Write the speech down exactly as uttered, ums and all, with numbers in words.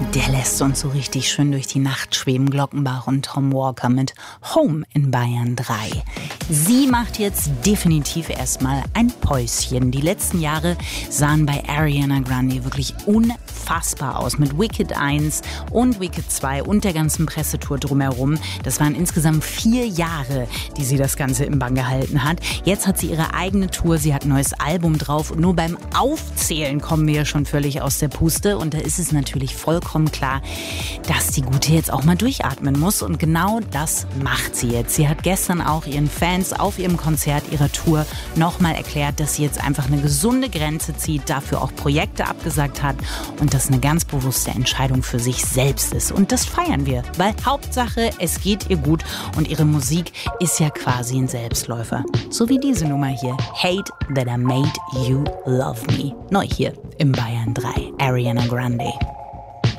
Der lässt uns so richtig schön durch die Nacht schweben. Glockenbach und Tom Walker mit Home in Bayern drei. Sie macht jetzt definitiv erstmal ein Päuschen. Die letzten Jahre sahen bei Ariana Grande wirklich unfassbar aus. Mit Wicked eins und Wicked zwei und der ganzen Pressetour drumherum. Das waren insgesamt vier Jahre, die sie das Ganze im Bann gehalten hat. Jetzt hat sie ihre eigene Tour. Sie hat ein neues Album drauf. Und nur beim Aufzählen kommen wir ja schon völlig aus der Puste. Und da ist es natürlich vollkommen klar, dass die Gute jetzt auch mal durchatmen muss. Und genau das macht sie jetzt. Sie hat gestern auch ihren Fans auf ihrem Konzert ihrer Tour nochmal erklärt, dass sie jetzt einfach eine gesunde Grenze zieht, dafür auch Projekte abgesagt hat und das eine ganz bewusste Entscheidung für sich selbst ist. Und das feiern wir, weil Hauptsache, es geht ihr gut und ihre Musik ist ja quasi ein Selbstläufer. So wie diese Nummer hier, Hate That I Made You Love Me. Neu hier im Bayern drei, Ariana Grande.